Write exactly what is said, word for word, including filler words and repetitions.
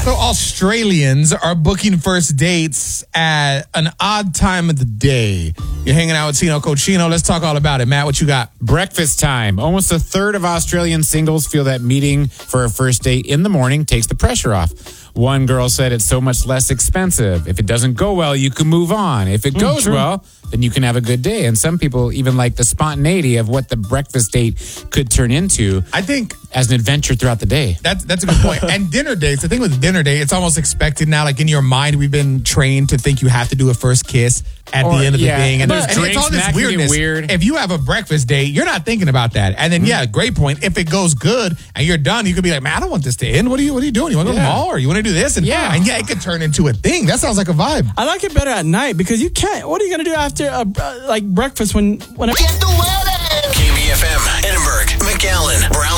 So Australians are booking first dates at an odd time of the day. You're hanging out with Tino Cochino. Let's talk all about it. Matt, what you got? Breakfast time. Almost a third of Australian singles feel that meeting for a first date in the morning takes the pressure off. One girl said it's so much less expensive. If it doesn't go well, you can move on. If it goes true. well, then you can have a good day. And some people even like the spontaneity of what the breakfast date could turn into. I think as an adventure throughout the day. That's that's a good point. And dinner dates, the thing with dinner date, it's almost expected now. Like in your mind, we've been trained to think you have to do a first kiss at Or, the end of yeah, the thing. and And, there's and it's drinks, all and this that can get weirdness. weird. If you have a breakfast date, you're not thinking about that. And then, yeah, great point. If it goes good and you're done, you could be like, man, I don't want this to end. What are you What are you doing? You want to go to the Yeah. mall or you want to do this? And Yeah. and yeah, it could turn into a thing. That sounds like a vibe. I like it better at night because you can't. What are you going to do after uh, uh, like breakfast when when? K B F M, Edinburgh, McAllen, Brown.